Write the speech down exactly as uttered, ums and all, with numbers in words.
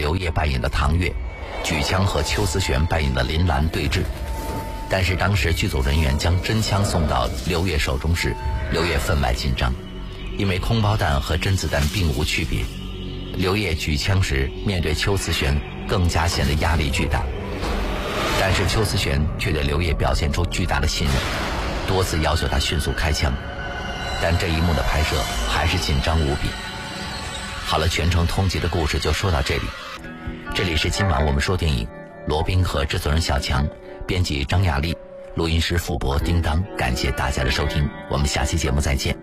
刘烨扮演的唐月，举枪和邱思璇扮演的林兰对峙。但是当时剧组人员将真枪送到刘烨手中时，刘烨分外紧张，因为空包弹和真子弹并无区别。刘烨举枪时面对邱思璇更加显得压力巨大，但是邱思璇却对刘烨表现出巨大的信任，多次要求他迅速开枪，但这一幕的拍摄还是紧张无比。好了，全程通缉的故事就说到这里。这里是今晚我们说电影，罗宾和制作人小强，编辑张雅丽，录音师傅博叮当，感谢大家的收听，我们下期节目再见。